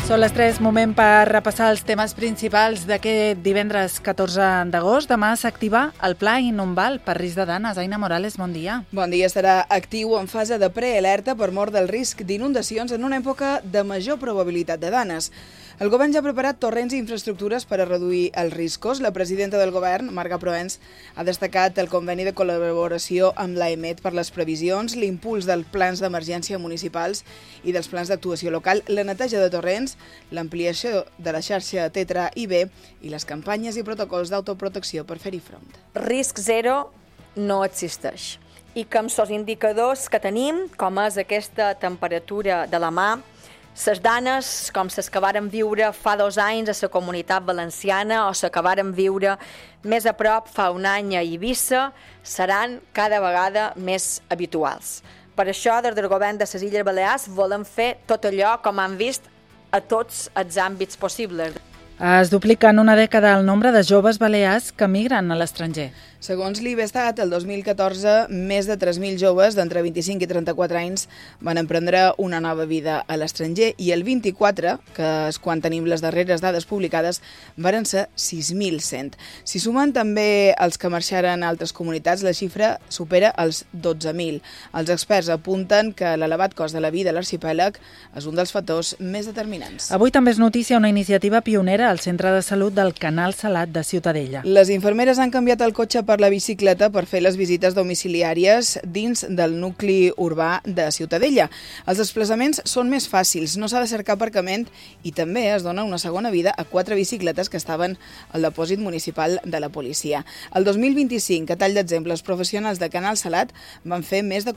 Són les 3, moment per repassar els temes principals d'aquest divendres 14 d'agost. Demà s'activa el Pla Innombal per risc de danes. Aina Morales, bon dia. Bon dia. Estarà actiu en fase de prealerta per mort del risc d'inundacions en una època de major probabilitat de danes. El govern ja ha preparat torrents i infraestructures per a reduir els riscos. La presidenta del govern, Marga Proens, ha destacat el conveni de col·laboració amb l'AEMET per les previsions, l'impuls dels plans d'emergència municipals i dels plans d'actuació local, la neteja de torrents, l'ampliació de la xarxa Tetra i B i les campanyes i protocols d'autoprotecció per fer-hi front. Risc zero no existeix. I que amb els indicadors que tenim, com és aquesta temperatura de la mà, les danes, com les que varen viure fa 2 anys a la Comunitat Valenciana o les que varen viure més a prop fa un any a Eivissa, seran cada vegada més habituals. Per això, des del govern de les Illes Balears, volem fer tot allò com han vist a tots els àmbits possibles. Es duplica en una dècada el nombre de joves balears que migren a l'estranger. Segons l'IBESTAT, el 2014, més de 3.000 joves d'entre 25 i 34 anys van emprendre una nova vida a l'estranger i el 24, que és quan tenim les darreres dades publicades, varen ser 6.100. Si sumen també els que marxaren a altres comunitats, la xifra supera els 12.000. Els experts apunten que l'elevat cost de la vida a l'arxipèlag és un dels factors més determinants. Avui també és notícia una iniciativa pionera al Centre de Salut del Canal Salat de Ciutadella. Les infermeres han canviat el cotxe per la bicicleta per fer les visites domiciliàries dins del nucli urbà de Ciutadella. Els desplaçaments són més fàcils, no s'ha de cercar aparcament i també es dona una segona vida a 4 bicicletes que estaven al depòsit municipal de la policia. El 2025, a tall d'exemple, els professionals de Canal Salat van fer més de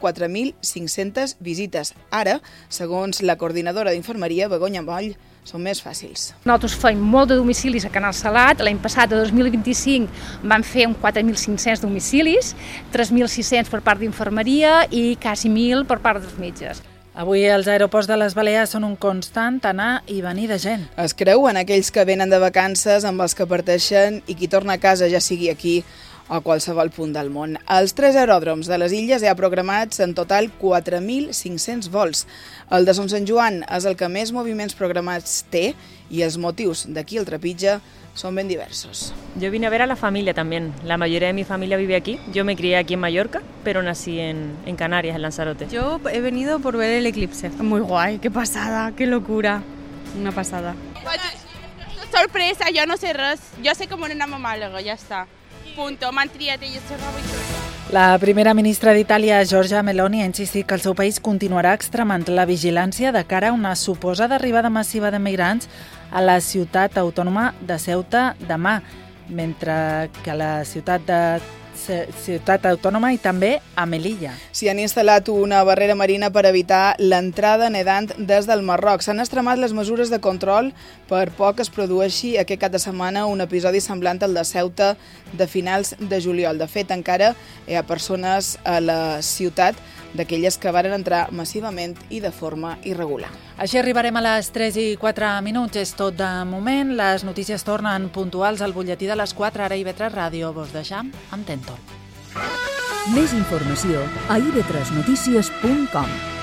4.500 visites. Ara, segons la coordinadora d'infermeria, Begoña Moll, són més fàcils. Nosaltres fem molt de domicilis a Canal Salat. L'any passat, de 2025, vam fer uns 4.500 domicilis, 3.600 per part d'infermeria i quasi 1.000 per part dels metges. Avui els aeroports de les Balears són un constant anar i venir de gent. Es creuen aquells que venen de vacances amb els que parteixen i qui torna a casa, ja sigui aquí a qualsevol punt del món. Als 3 aeròdroms de les illes hi ha programats en total 4.500 vols. El de Son Sant Joan és el que més moviments programats té i els motius d'aquí el trepitge son bien diversos. Yo vine a ver a la familia también. La mayoría de mi familia vive aquí. Yo me crié aquí en Mallorca, pero nací en Canarias, en Lanzarote. Yo he venido por ver el eclipse. Muy guay, qué pasada, qué locura. Una pasada. Sorpresa, jo no sé res. Jo sé com anem a Màlaga, ja està. Punto, m'han triat ella se roba i tot. La primera ministra d'Itàlia, Giorgia Meloni, ha insistit que el seu país continuarà extremant la vigilància de cara a una suposada arribada massiva de migrants a la ciutat autònoma de Ceuta demà, mentre que a la ciutat autònoma i també a Melilla. S'hi han instal·lat una barrera marina per evitar l'entrada nedant des del Marroc. S'han extremat les mesures de control per por que es produeixi aquest cap de setmana un episodi semblant al de Ceuta de finals de juliol. De fet, encara hi ha persones a la ciutat d'aquelles que varen entrar massivament i de forma irregular. Així arribarem a les 3 i 4 minuts. És tot de moment. Les notícies tornen puntuals al butlletí de les 4. Ara IB3 Ràdio vos deixam amb Tento. Més informació a ib3notícies.com.